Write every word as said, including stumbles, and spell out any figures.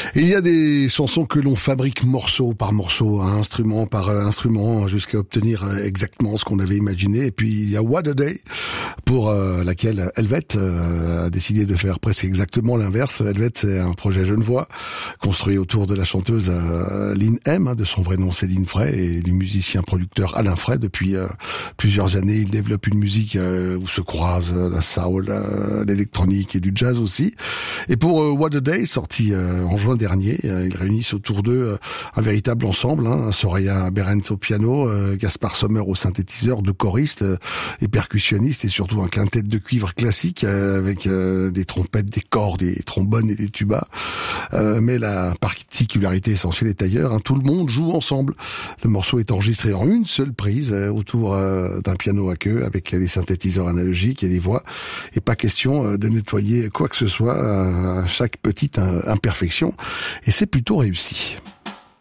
Il y a des chansons que l'on fabrique morceau par morceau, hein, instrument par euh, instrument, jusqu'à obtenir euh, exactement ce qu'on avait imaginé. Et puis il y a What a Day, pour euh, laquelle Helvet euh, a décidé de faire presque exactement l'inverse. Helvet, c'est un projet genevois construit autour de la chanteuse euh, Lynn M, hein, de son vrai nom Céline Frey, et du musicien producteur Alain Frey. Depuis euh, plusieurs années, il développe une musique euh, où se croisent euh, la soul, euh, l'électronique et du jazz aussi. Et pour euh, What a Day, sorti euh, en juin dernier, euh, ils réunissent autour d'eux euh, un véritable ensemble, hein, Soraya Berens au piano, euh, Gaspard Sommer au synthétiseur, deux choristes euh, et percussionnistes, et surtout un quintet de cuivre classique euh, avec euh, des trompettes, des cordes, des trombones et des tubas. Euh, mais la particularité essentielle est ailleurs, hein, tout le monde joue ensemble. Le morceau est enregistré en une seule prise euh, autour euh, d'un piano à queue avec les synthétiseurs analogiques et les voix, et pas question euh, de nettoyer quoi que ce soit à chaque petite euh, imperfection, et c'est plutôt réussi.